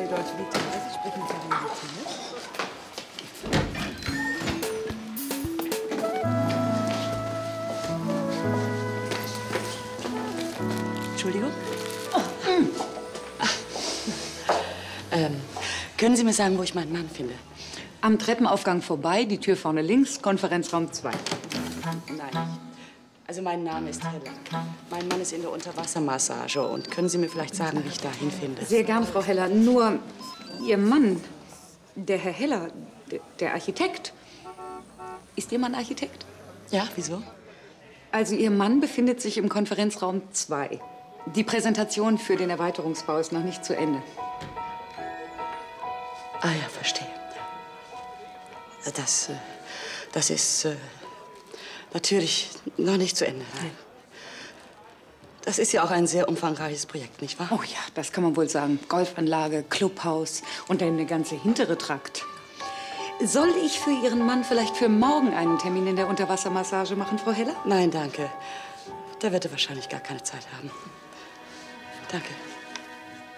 deutsche Vitae. Sie sprechen mit Herrn Entschuldigung? Können Sie mir sagen, wo ich meinen Mann finde? Am Treppenaufgang vorbei, die Tür vorne links, Konferenzraum 2. Nein. Also mein Name ist Heller. Mein Mann ist in der Unterwassermassage. Und können Sie mir vielleicht sagen, wie ich dahin finde? Sehr gern, Frau Heller. Nur Ihr Mann, der Herr Heller, der Architekt. Ist Ihr Mann Architekt? Ja, wieso? Also Ihr Mann befindet sich im Konferenzraum 2. Die Präsentation für den Erweiterungsbau ist noch nicht zu Ende. Ah ja, verstehe. Das ist natürlich noch nicht zu Ende. Nein. Das ist ja auch ein sehr umfangreiches Projekt, nicht wahr? Oh ja, das kann man wohl sagen. Golfanlage, Clubhaus und dann der ganze hintere Trakt. Soll ich für Ihren Mann vielleicht für morgen einen Termin in der Unterwassermassage machen, Frau Heller? Nein, danke. Da wird er wahrscheinlich gar keine Zeit haben. Danke.